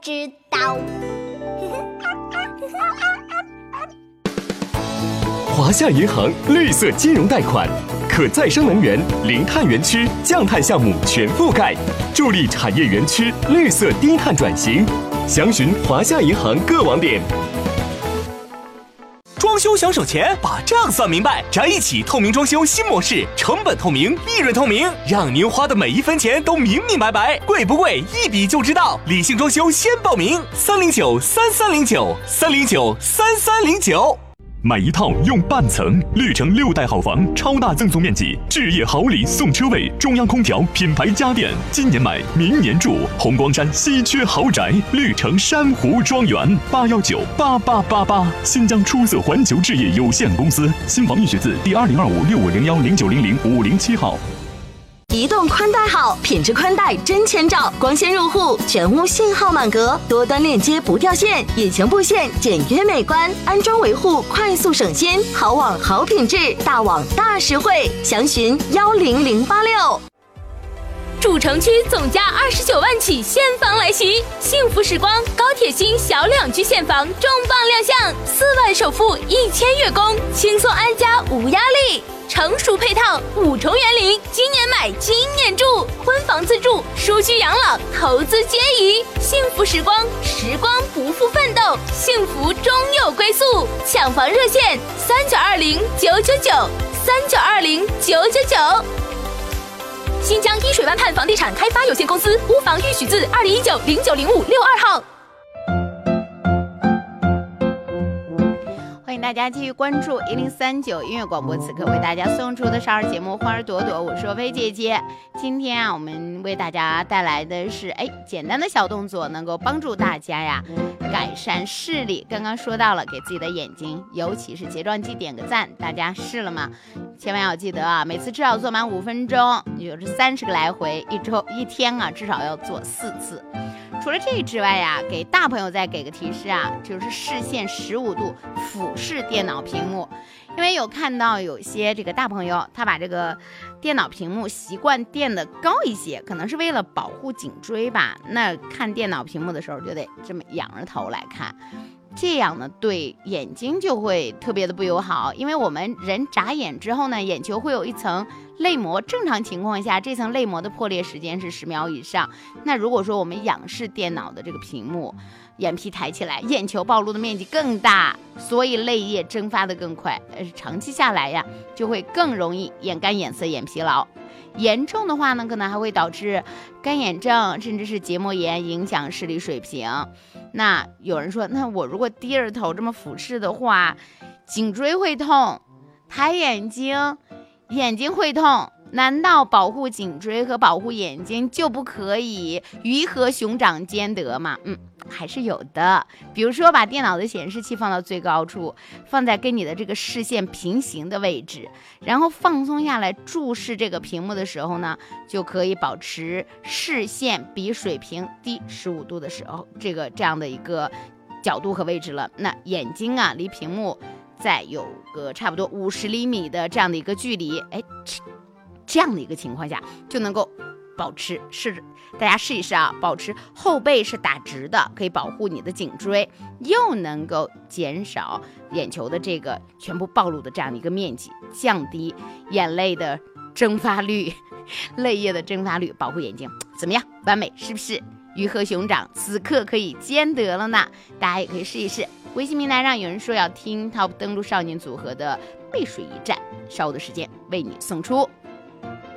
知道。 华夏银行绿色金融贷款，可再生能源、零碳园区、降碳项目全覆盖，助力产业园区绿色低碳转型。详询华夏银行各网点。 装修想省钱，把账算明白。宅一起透明装修新模式，成本透明，利润透明，让您花的每一分钱都明明白白。贵不贵，一比就知道。理性装修先报名，309-3309，309-3309。 买一套用半层，绿城6代好房，超大赠送面积，置业好礼送车位，中央空调，品牌家电，今年买，明年住。红光山稀缺豪宅，绿城珊瑚庄园，8198888。新疆出色环球置业有限公司，新房预许字第202565010900-507号。 移动宽带好，品质宽带真千兆，光纤入户，全屋信号满格，多端链接不掉线，隐形布线简约美观，安装维护快速省心，好网好品质，大网大实惠，详询10086。 主城区总价29万起现房来袭，幸福时光高铁新小两居现房重磅亮相，4万首付1000月供，轻松安家无压力。成熟配套5重园林，今年买今年住，婚房自住，舒居养老，投资皆宜。幸福时光，时光不负奋斗，幸福终有归宿。抢房热线3920-999，3920-999。新疆依水湾畔房地产开发有限公司屋房预许字2019-090562号。 欢迎大家继续关注1039音乐广播，此刻为大家送出的少儿节目《花儿朵朵》，我是若薇姐姐。今天我们为大家带来的是简单的小动作，能够帮助大家改善视力。刚刚说到了给自己的眼睛，尤其是睫状肌点个赞，大家试了吗？千万要记得每次至少做满5分钟，也就是30个来回，一天至少要做4次。除了这之外给大朋友再给个提示就是视线15度俯视电脑屏幕。因为有看到有些这个大朋友他把这个电脑屏幕习惯垫得高一些，可能是为了保护颈椎吧，那看电脑屏幕的时候就得这么仰着头来看，这样呢对眼睛就会特别的不友好。因为我们人眨眼之后呢，眼球会有一层泪膜，正常情况下这层泪膜的破裂时间是10秒以上。那如果说我们仰视电脑的这个屏幕，眼皮抬起来，眼球暴露的面积更大，所以泪液蒸发的更快，长期下来就会更容易眼干眼涩眼疲劳。严重的话呢，可能还会导致干眼症，甚至是结膜炎，影响视力水平。那有人说，那我如果低着头这么俯视的话，颈椎会痛，抬眼睛会痛，难道保护颈椎和保护眼睛就不可以鱼和熊掌兼得吗？还是有的。比如说把电脑的显示器放到最高处，放在跟你的这个视线平行的位置，然后放松下来注视这个屏幕的时候呢，就可以保持视线比水平低15度的时候，这样的一个角度和位置了。那眼睛离屏幕再有个差不多50厘米的这样的一个距离，这样的一个情况下就能够保持大家试一试保持后背是打直的，可以保护你的颈椎，又能够减少眼球的这个全部暴露的这样的一个面积，降低眼泪的蒸发率，泪液的蒸发率，保护眼睛，怎么样？完美是不是？鱼和熊掌此刻可以兼得了呢，大家也可以试一试。微信平台上有人说要听 TOP 登陆少年组合的背水一战，稍后的时间为你送出。